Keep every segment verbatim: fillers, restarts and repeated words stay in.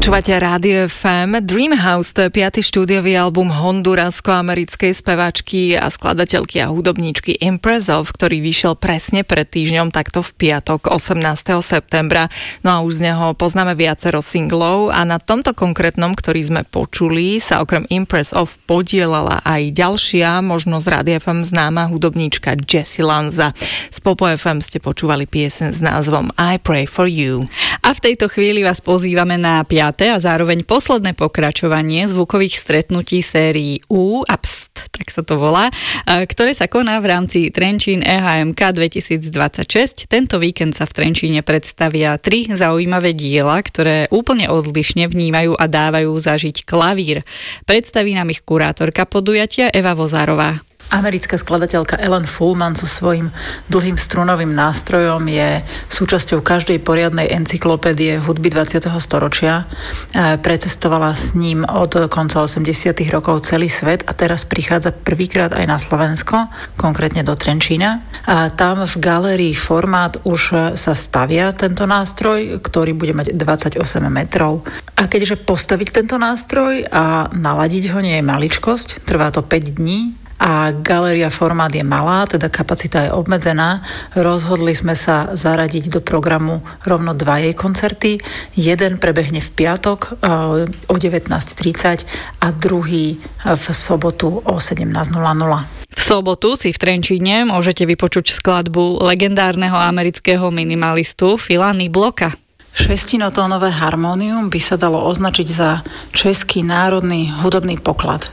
Počúvate Rádio ef em. Dreamhouse, to je piaty štúdiový album hondurasko-americkej speváčky a skladateľky a hudobníčky Empress of, ktorý vyšiel presne pred týždňom, takto v piatok osemnásteho septembra. No a už z neho poznáme viacero singlov a na tomto konkrétnom, ktorý sme počuli, sa okrem Empress of podielala aj ďalšia, možno z Rádia ef em známa hudobníčka Jessie Lanza. Z Popo ef em ste počúvali pieseň s názvom I Pray for You. A v tejto chvíli vás pozývame na piate a zároveň posledné pokračovanie zvukových stretnutí sérií U a Pst, tak sa to volá, ktoré sa koná v rámci Trenčín é há em ká dvetisícdvadsaťšesť. Tento víkend sa v Trenčíne predstavia tri zaujímavé diela, ktoré úplne odlišne vnímajú a dávajú zažiť klavír. Predstaví nám ich kurátorka podujatia Eva Vozárová. Americká skladateľka Ellen Fullman so svojím dlhým strunovým nástrojom je súčasťou každej poriadnej encyklopédie hudby dvadsiateho storočia. Precestovala s ním od konca osemdesiatych rokov celý svet a teraz prichádza prvýkrát aj na Slovensko, konkrétne do Trenčína. A tam v galérii Formát už sa stavia tento nástroj, ktorý bude mať dvadsaťosem metrov. A keďže postaviť tento nástroj a naladiť ho nie je maličkosť, trvá to päť dní, a galéria Formát je malá, teda kapacita je obmedzená. Rozhodli sme sa zaradiť do programu rovno dva jej koncerty. Jeden prebehne v piatok o devätnásť tridsať a druhý v sobotu o sedemnásť nula nula. V sobotu si v Trenčíne môžete vypočuť skladbu legendárneho amerického minimalistu Phila Nibloka. Šestinotónové harmónium by sa dalo označiť za český národný hudobný poklad.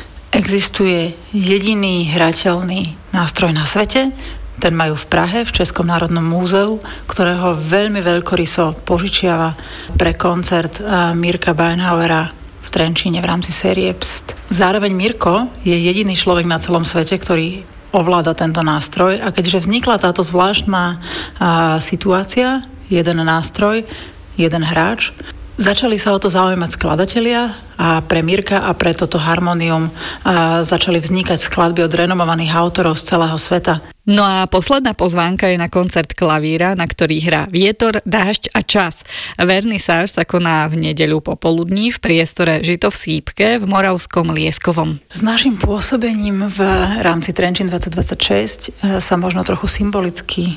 Existuje jediný hrateľný nástroj na svete, ten majú v Prahe, v Českom národnom múzeu, ktorého veľmi veľkoryso požičiava pre koncert Mirka Beinhauera v Trenčíne v rámci série Pst. Zároveň Mirko je jediný človek na celom svete, ktorý ovláda tento nástroj a keďže vznikla táto zvláštna situácia, jeden nástroj, jeden hráč, začali sa o to zaujímať skladatelia a pre Mirka a pre toto harmónium začali vznikať skladby od renomovaných autorov z celého sveta. No a posledná pozvánka je na koncert klavíra, na ktorý hrá Vietor, dážď a čas. Vernisáž sa koná v nedeľu popoludní v priestore Žito v Sípke v Moravskom Lieskovom. S našim pôsobením v rámci Trenčín dvetisícdvadsaťšesť sa možno trochu symbolicky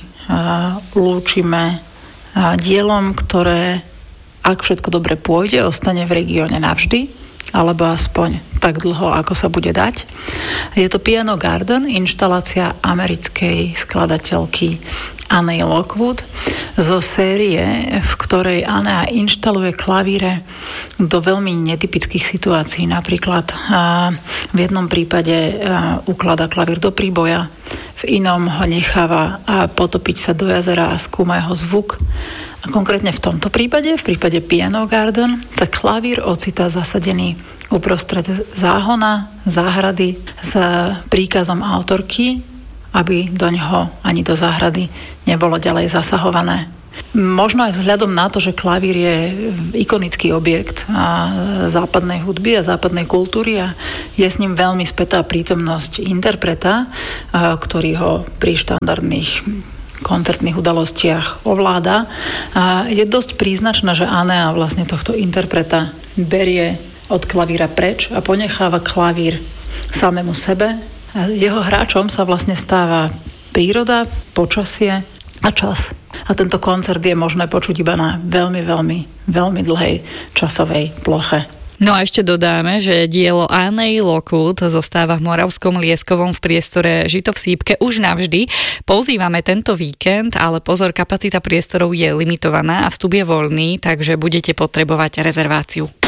lúčime dielom, ktoré, ak všetko dobre pôjde, ostane v regióne navždy, alebo aspoň tak dlho, ako sa bude dať. Je to Piano Garden, inštalácia americkej skladateľky Anne Lockwood zo série, v ktorej Anna inštaluje klavíre do veľmi netypických situácií. Napríklad v jednom prípade ukladá klavír do príboja, v inom ho necháva potopiť sa do jazera a skúma jeho zvuk. A konkrétne v tomto prípade, v prípade Piano Garden, sa klavír ocitá zasadený uprostred záhona, záhrady s príkazom autorky, aby do ňoho ani do záhrady nebolo ďalej zasahované. Možno aj vzhľadom na to, že klavír je ikonický objekt západnej hudby a západnej kultúry a je s ním veľmi spätá prítomnosť interpreta, ktorý ho pri štandardných koncertných udalostiach ovláda. A je dosť príznačné, že Anea vlastne tohto interpreta berie od klavíra preč a ponecháva klavír samému sebe. A jeho hráčom sa vlastne stáva príroda, počasie a čas. A tento koncert je možné počuť iba na veľmi, veľmi, veľmi dlhej časovej ploche. No a ešte dodáme, že dielo Anne Lockwood zostáva v Moravskom Lieskovom v priestore Žito v Sípke už navždy. Pozývame tento víkend, ale pozor, kapacita priestorov je limitovaná a vstup je voľný, takže budete potrebovať rezerváciu.